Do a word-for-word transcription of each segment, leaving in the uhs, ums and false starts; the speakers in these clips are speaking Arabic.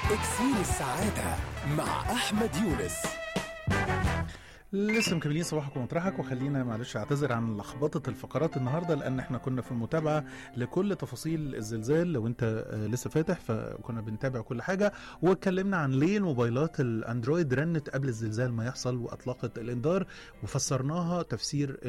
إكسير السعادة مع أحمد يونس. لسه مكملين صباحكم ومطرحك، وخلينا معلش اعتذر عن لخبطه الفقرات النهارده لان احنا كنا في المتابعه لكل تفاصيل الزلزال. لو انت لسه فاتح فكنا بنتابع كل حاجه، واتكلمنا عن ليه الموبايلات الاندرويد رنت قبل الزلزال ما يحصل واطلقت الانذار، وفسرناها تفسير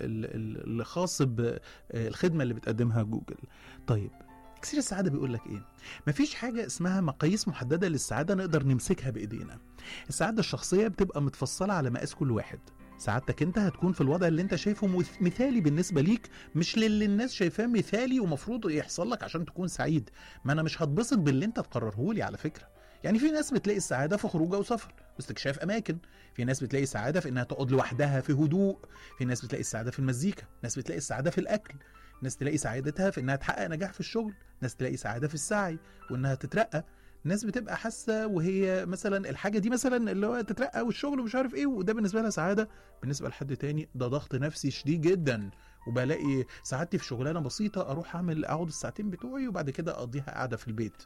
اللي خاص بالخدمه اللي بتقدمها جوجل. طيب إكسير السعادة بيقول لك ايه؟ مفيش حاجة اسمها مقاييس محددة للسعادة نقدر نمسكها بايدينا. السعادة الشخصية بتبقى متفصلة على مقاس كل واحد. سعادتك انت هتكون في الوضع اللي انت شايفه مثالي بالنسبة ليك، مش للي الناس شايفاه مثالي ومفروض يحصل لك عشان تكون سعيد. ما انا مش هتبسط باللي انت تقرره لي على فكرة. يعني في ناس بتلاقي السعادة في خروجه وسفر واستكشاف اماكن، في ناس بتلاقي السعادة في انها تقعد لوحدها في هدوء، في ناس بتلاقي السعادة في المزيكا، ناس بتلاقي السعادة في الاكل، ناس تلاقي سعادتها في انها تحقق نجاح في الشغل، ناس تلاقي سعادة في السعي وانها تترقى، ناس بتبقى حاسة وهي مثلا الحاجة دي مثلا اللي هو تترقى والشغل ومش عارف ايه، وده بالنسبة لها سعادة. بالنسبة لحد تاني ده ضغط نفسي شديد جدا، وبلاقي سعادتي في شغلانة بسيطة اروح اعمل اقعد الساعتين بتوعي وبعد كده اقضيها قاعدة في البيت.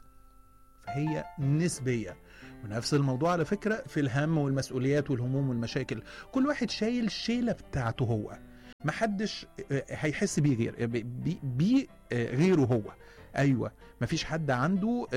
فهي نسبية. ونفس الموضوع على فكرة في الهم والمسؤوليات والهموم والمشاكل، كل واحد شايل شيلة بتاعته هو، محدش هيحس بيه غير بيه بي غيره هو. ايوه، مفيش حد عنده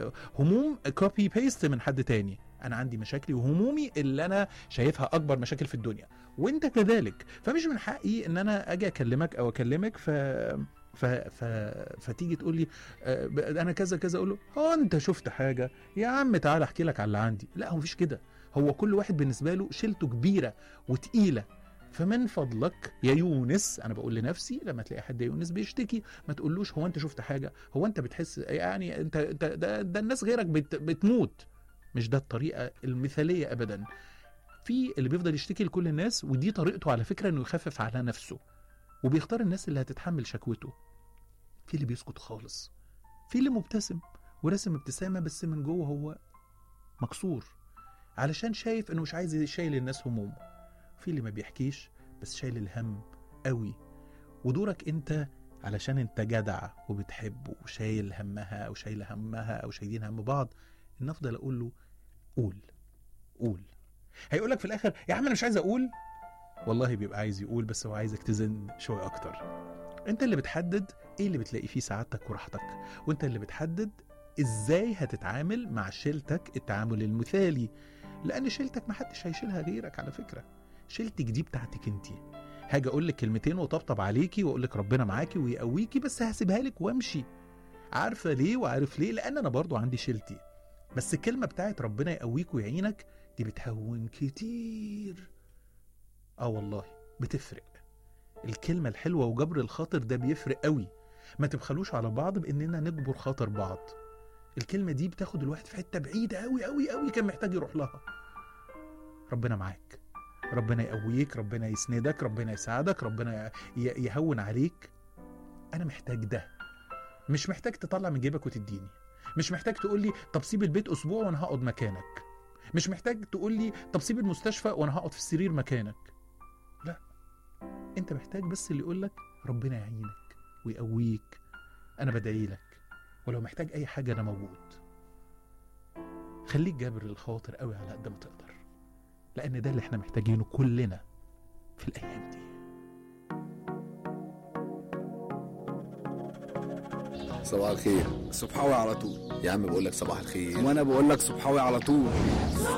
هموم كوبي بيست من حد تاني. انا عندي مشاكلي وهمومي اللي انا شايفها اكبر مشاكل في الدنيا، وانت كذلك. فمش من حقي ان انا اجي اكلمك او اكلمك ف ف... ف... فتيجي تقول لي انا كذا كذا، اقول له اه انت شفت حاجه يا عم تعال احكي لك على اللي عندي. لا، هو مفيش كده. هو كل واحد بالنسبه له شيلته كبيره وتقيله. فمن فضلك يا يونس، انا بقول لنفسي لما تلاقي حد يونس بيشتكي ما تقولوش هو انت شفت حاجه، هو انت بتحس يعني انت, انت ده, ده الناس غيرك بت... بتموت. مش ده الطريقه المثاليه ابدا. في اللي بيفضل يشتكي لكل الناس، ودي طريقته على فكره انه يخفف على نفسه، وبيختار الناس اللي هتتحمل شكوته. في اللي بيسكت خالص، في اللي مبتسم ورسم ابتسامه بس من جوه هو مكسور علشان شايف انه مش عايز يشيل الناس همومه. في اللي ما بيحكيش بس شايل الهم قوي. ودورك انت علشان انت جدع وبتحبه وشايل همها او شايل همها او شايلين هم بعض، ان افضل اقول له قول قول. هيقولك في الاخر يا عم انا مش عايز اقول. والله بيبقى عايز يقول، بس هو عايزك تزن شوية اكتر. انت اللي بتحدد ايه اللي بتلاقي فيه سعادتك وراحتك، وانت اللي بتحدد ازاي هتتعامل مع شيلتك التعامل المثالي. لان شيلتك محدش هيشيلها غيرك على فكرة. شيلتك دي بتاعتك انتي. هاجي اقول لك كلمتين وطبطب عليكي واقول لك ربنا معاكي ويقويكي، بس هسيبها لك وامشي. عارفه ليه وعارف ليه؟ لان انا برضو عندي شيلتي. بس الكلمه بتاعت ربنا يقويك ويعينك دي بتهون كتير. اه والله بتفرق. الكلمه الحلوه وجبر الخاطر ده بيفرق قوي. ما تبخلوش على بعض باننا نجبر خاطر بعض. الكلمه دي بتاخد الواحد في حته بعيده قوي قوي قوي كان محتاج يروح لها. ربنا معاك، ربنا يقويك، ربنا يسندك، ربنا يساعدك، ربنا يهون عليك. انا محتاج ده. مش محتاج تطلع من جيبك وتديني، مش محتاج تقول لي طب سيب البيت اسبوع وانا هقعد مكانك، مش محتاج تقول لي طب سيب المستشفى وانا هقعد في السرير مكانك. لا، انت محتاج بس اللي يقول لك ربنا يعينك ويقويك، انا بدعي لك، ولو محتاج اي حاجه انا موجود. خليك جابر للخواطر قوي على قد ما تقدر، لأن ده اللي احنا محتاجينه كلنا في الأيام دي. صباح الخير. صبحاوي على طول يا عم بقول لك صباح الخير. وانا بقول لك صبحاوي على طول.